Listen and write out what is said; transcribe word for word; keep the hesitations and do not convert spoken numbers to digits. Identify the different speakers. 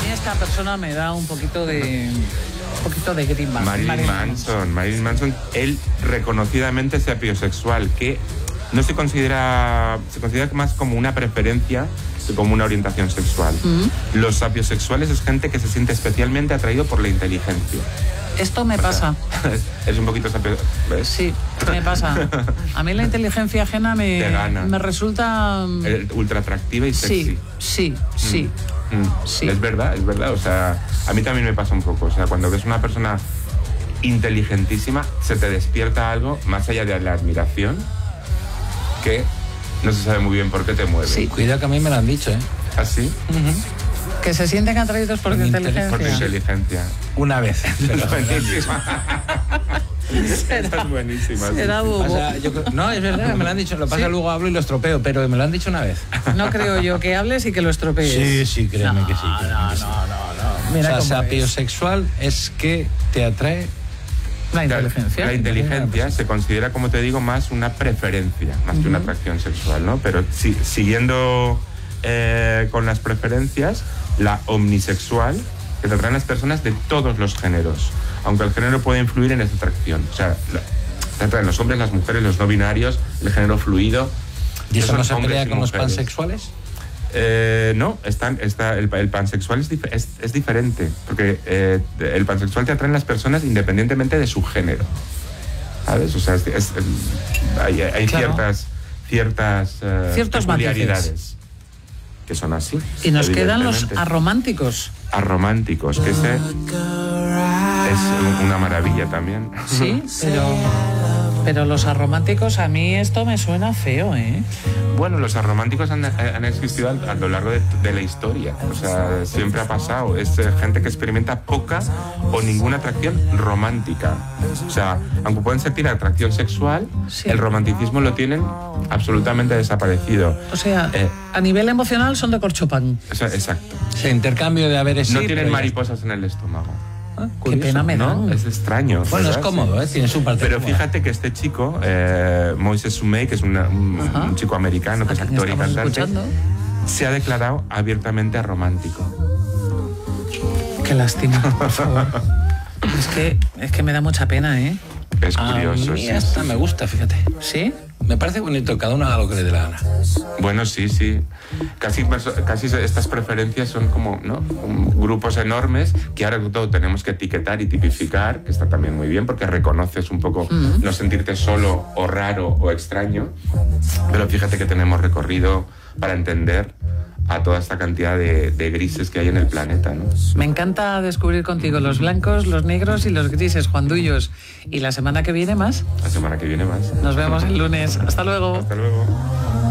Speaker 1: esta persona me da un poquito de... un poquito de grima.
Speaker 2: Marilyn, Marilyn Manson. Marilyn Manson, él reconocidamente es sapiosexual, que no se considera... se considera más como una preferencia que como una orientación sexual. Mm. Los sapiosexuales es gente que se siente especialmente atraído por la inteligencia.
Speaker 1: Esto me o pasa.
Speaker 2: Sea, es un poquito sapio... ¿ves?
Speaker 1: Sí, me pasa. A mí la inteligencia ajena me, me resulta...
Speaker 2: ultra atractiva y sexy.
Speaker 1: Sí, sí, sí.
Speaker 2: Mm. Mm. sí. Es verdad, es verdad. O sea, a mí también me pasa un poco. O sea, cuando ves una persona inteligentísima, se te despierta algo más allá de la admiración que no se sabe muy bien por qué te mueve.
Speaker 3: Sí, cuidado que a mí me lo han dicho, ¿eh?
Speaker 2: ¿Ah, sí?
Speaker 1: Uh-huh. Que se sienten atraídos por, por inteligencia.
Speaker 2: Por inteligencia.
Speaker 3: Una vez.
Speaker 2: Buenísima.
Speaker 1: Será
Speaker 2: buenísima.
Speaker 1: Será
Speaker 3: o sea, yo, no, es verdad, me lo han dicho. Lo pasa, ¿sí? Luego hablo y lo estropeo, pero me lo han dicho una vez.
Speaker 1: No creo yo que hables y que lo estropees.
Speaker 3: Sí, sí, créeme
Speaker 1: no,
Speaker 3: que sí. Créeme
Speaker 1: no,
Speaker 3: que sí.
Speaker 1: no, no, no.
Speaker 3: Mira, o sea, sapiosexual es que te atrae
Speaker 1: la inteligencia.
Speaker 2: La, la inteligencia se considera, como te digo, más una preferencia, más uh-huh. que una atracción sexual, ¿no? Pero si, siguiendo eh, con las preferencias, la omnisexual, que te atraen las personas de todos los géneros, aunque el género puede influir en esa atracción. O sea, la, te atraen los hombres, las mujeres, los no binarios, el género fluido.
Speaker 3: ¿Y eso no se pelea con los pansexuales?
Speaker 2: Eh, no, están, está, el, el pansexual es, dif- es, es diferente, porque eh, el pansexual te atraen las personas independientemente de su género, ¿sabes? O sea, es, es, hay, hay claro. ciertas, ciertas uh,
Speaker 1: Ciertos
Speaker 2: peculiaridades
Speaker 1: matices
Speaker 2: que son así.
Speaker 1: Y nos quedan los arománticos.
Speaker 2: Arománticos, que ese es una maravilla también.
Speaker 1: Sí, pero, pero los arománticos, a mí esto me suena feo, ¿eh?
Speaker 2: Bueno, los arománticos han, han existido a, a lo largo de, de la historia. O sea, siempre ha pasado. Es eh, gente que experimenta poca o ninguna atracción romántica. O sea, aunque pueden sentir atracción sexual, sí. el romanticismo lo tienen absolutamente desaparecido.
Speaker 1: O sea, eh, a nivel emocional son de corchopán.
Speaker 2: O sea, exacto.
Speaker 3: Sí, intercambio de haberes.
Speaker 2: No
Speaker 3: sí,
Speaker 2: tienen mariposas en el estómago.
Speaker 1: Ah, qué pena me da.
Speaker 2: ¿No? Es extraño.
Speaker 3: Bueno,
Speaker 2: ¿verdad?
Speaker 3: Es cómodo, ¿eh? Tiene su parte.
Speaker 2: Pero
Speaker 3: cómoda.
Speaker 2: Fíjate que este chico, eh, Moises Sumey, que es una, un, un chico americano, que es actor y cantante, escuchando? se ha declarado abiertamente romántico.
Speaker 1: Qué lástima, por favor. es, que, es que me da mucha pena, ¿eh?
Speaker 2: Es curioso.
Speaker 3: A mí hasta sí, me gusta, fíjate.
Speaker 1: ¿Sí?
Speaker 3: Me parece bonito, cada uno haga lo que le dé la gana.
Speaker 2: Bueno, sí, sí. Casi, casi estas preferencias son como, ¿no? grupos enormes que ahora todo tenemos que etiquetar y tipificar, que está también muy bien porque reconoces un poco uh-huh. no sentirte solo o raro o extraño. Pero fíjate que tenemos recorrido para entender a toda esta cantidad de, de grises que hay en el planeta, ¿no?
Speaker 1: Me encanta descubrir contigo los blancos, los negros y los grises, Juan Dullos. Y la semana que viene más.
Speaker 2: La semana que viene más.
Speaker 1: Nos vemos el lunes. Hasta luego.
Speaker 2: Hasta luego.